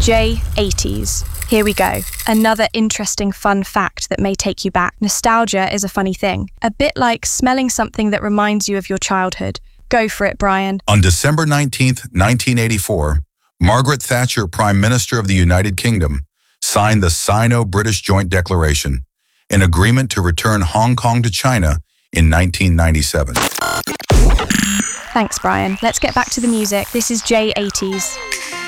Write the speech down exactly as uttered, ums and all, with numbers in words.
J eighties. Here we go. Another interesting fun fact that may take you back. Nostalgia is a funny thing. A bit like smelling something that reminds you of your childhood. Go for it, Brian. On December nineteenth, nineteen eighty-four, Margaret Thatcher, Prime Minister of the United Kingdom, signed the Sino-British Joint Declaration, an agreement to return Hong Kong to China in nineteen ninety-seven. Thanks, Brian. Let's get back to the music. This is J eighties.